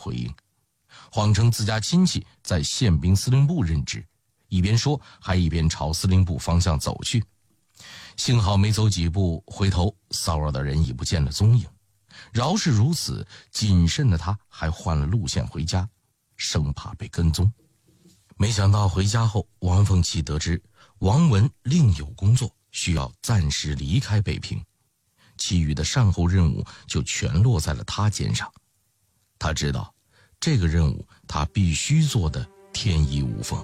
回应，谎称自家亲戚在宪兵司令部任职，一边说还一边朝司令部方向走去。幸好没走几步，回头骚扰的人已不见了踪影。饶是如此，谨慎的他还换了路线回家，生怕被跟踪。没想到回家后，王凤岐得知王文另有工作，需要暂时离开北平，其余的善后任务就全落在了他肩上。他知道这个任务他必须做得天衣无缝。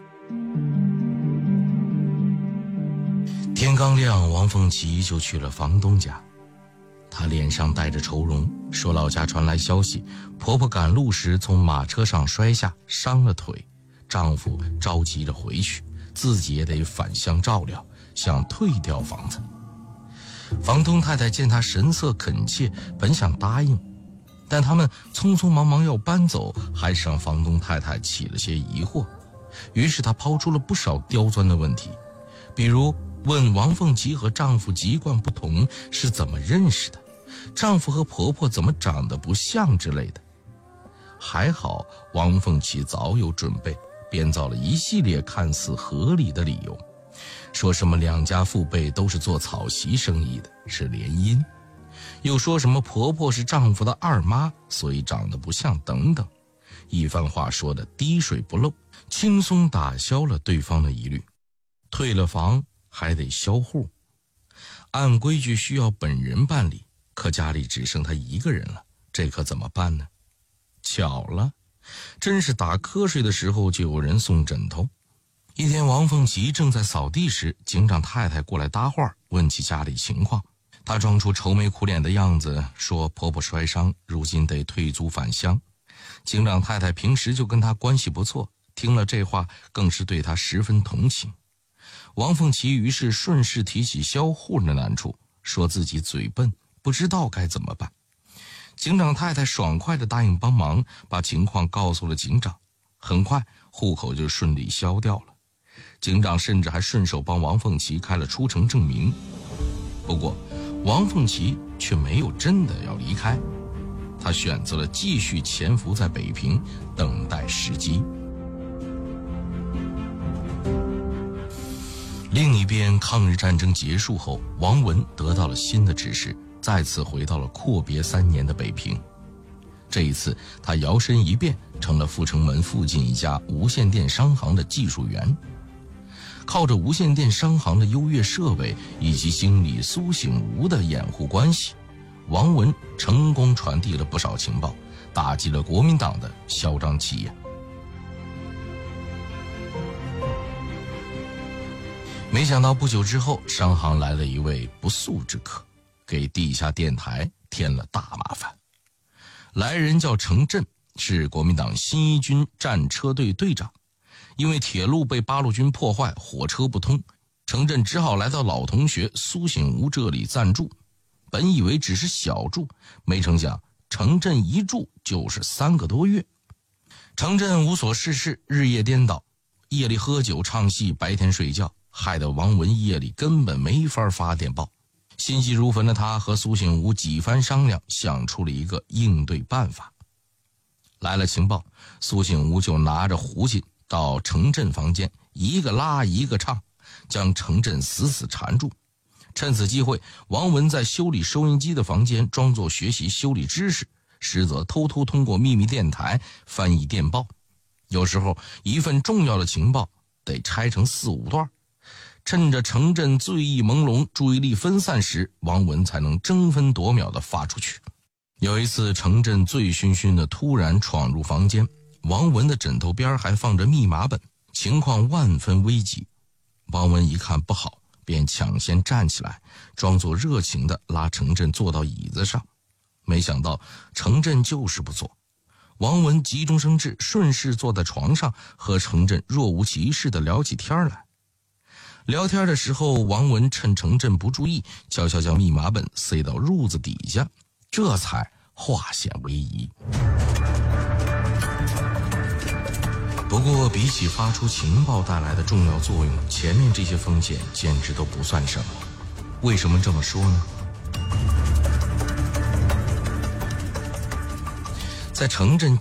天刚亮，王凤岐就去了房东家。她脸上带着愁容，说老家传来消息，婆婆赶路时从马车上摔下，伤了腿，丈夫着急着回去，自己也得返乡照料，想退掉房子。房东太太见她神色恳切，本想答应，但他们匆匆忙忙要搬走，还是让房东太太起了些疑惑。于是她抛出了不少刁钻的问题，比如问王凤岐和丈夫籍贯不同是怎么认识的，丈夫和婆婆怎么长得不像之类的。还好王凤岐早有准备，编造了一系列看似合理的理由，说什么两家父辈都是做草席生意的，是联姻，又说什么婆婆是丈夫的二妈，所以长得不像等等，一番话说得滴水不漏，轻松打消了对方的疑虑。退了房还得销户，按规矩需要本人办理，可家里只剩他一个人了，这可怎么办呢？巧了，真是打瞌睡的时候就有人送枕头。一天，王凤岐正在扫地时，警长太太过来搭话，问起家里情况。她装出愁眉苦脸的样子，说婆婆摔伤，如今得退租返乡。警长太太平时就跟她关系不错，听了这话更是对她十分同情。王凤岐于是顺势提起销户的难处，说自己嘴笨，不知道该怎么办。警长太太爽快地答应帮忙，把情况告诉了警长。很快户口就顺利销掉了，警长甚至还顺手帮王凤岐开了出城证明。不过王凤岐却没有真的要离开，他选择了继续潜伏在北平，等待时机。另一边，抗日战争结束后，王文得到了新的指示，再次回到了阔别3年的北平。这一次他摇身一变，成了阜成门附近一家无线电商行的技术员。靠着无线电商行的优越设备以及经理苏醒吾的掩护关系，王文成功传递了不少情报，打击了国民党的嚣张气焰。没想到不久之后，商行来了一位不速之客，给地下电台添了大麻烦。来人叫程震，是国民党新一军战车队队长。因为铁路被八路军破坏，火车不通，程震只好来到老同学苏醒吾这里暂住。本以为只是小住，没成想程震一住就是3个多月。程震无所事事，日夜颠倒，夜里喝酒唱戏，白天睡觉，害得王文夜里根本没法发电报。心急如焚的他和苏醒吾几番商量，想出了一个应对办法。来了情报，苏醒吾就拿着胡琴到程震房间，一个拉一个唱，将程震死死缠住。趁此机会，王文在修理收音机的房间装作学习修理知识，实则偷偷通过秘密电台翻译电报。有时候一份重要的情报得拆成4、5段，趁着程震醉意朦胧，注意力分散时，王文才能争分夺秒地发出去。有一次，程震醉醺醺地突然闯入房间，王文的枕头边还放着密码本，情况万分危急。王文一看不好，便抢先站起来，装作热情地拉程震坐到椅子上。没想到程震就是不坐，王文急中生智，顺势坐在床上，和程震若无其事地聊起天来。聊天的时候，王文趁程震不注意，悄悄将密码本塞到褥子底下，这才化险为夷。不过比起发出情报带来的重要作用，前面这些风险简直都不算什么。为什么这么说呢？在程震